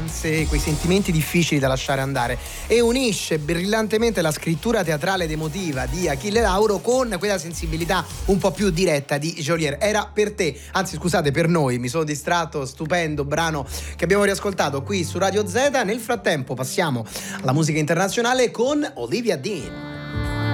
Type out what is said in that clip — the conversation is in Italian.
ansie, quei sentimenti difficili da lasciare andare, e unisce brillantemente la scrittura teatrale ed emotiva di Achille Lauro con quella sensibilità un po' più diretta di Geolier. Era per te, anzi scusate, per noi, mi sono distratto, stupendo brano che abbiamo riascoltato qui su Radio Z. Nel frattempo passiamo alla musica internazionale con Olivia Dean.